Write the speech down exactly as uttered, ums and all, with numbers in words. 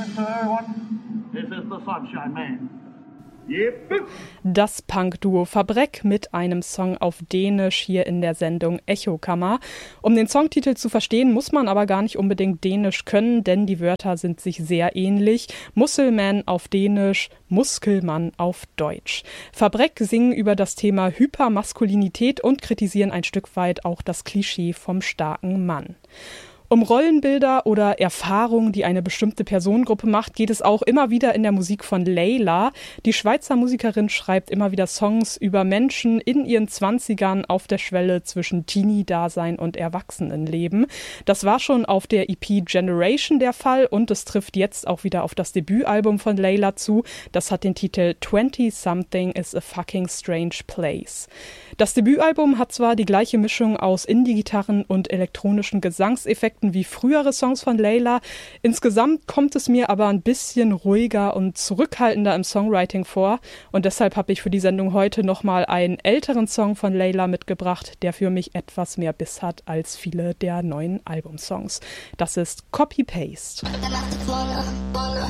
Mister Irwin. This is the Sunshine Man. Das Punk-Duo Fabreck mit einem Song auf Dänisch hier in der Sendung Echokammer. Um den Songtitel zu verstehen, muss man aber gar nicht unbedingt Dänisch können, denn die Wörter sind sich sehr ähnlich. Muskelman auf Dänisch, Muskelmann auf Deutsch. Fabreck singen über das Thema Hypermaskulinität und kritisieren ein Stück weit auch das Klischee vom starken Mann. Um Rollenbilder oder Erfahrungen, die eine bestimmte Personengruppe macht, geht es auch immer wieder in der Musik von Layla. Die Schweizer Musikerin schreibt immer wieder Songs über Menschen in ihren Zwanzigern auf der Schwelle zwischen Teenie-Dasein und Erwachsenenleben. Das war schon auf der E P Generation der Fall und es trifft jetzt auch wieder auf das Debütalbum von Layla zu. Das hat den Titel twenty-something is a fucking strange place. Das Debütalbum hat zwar die gleiche Mischung aus Indie-Gitarren und elektronischen Gesangseffekten wie frühere Songs von Layla. Insgesamt kommt es mir aber ein bisschen ruhiger und zurückhaltender im Songwriting vor. Und deshalb habe ich für die Sendung heute nochmal einen älteren Song von Layla mitgebracht, der für mich etwas mehr Biss hat als viele der neuen Albumsongs. Das ist Copy Paste. Wanna, wanna,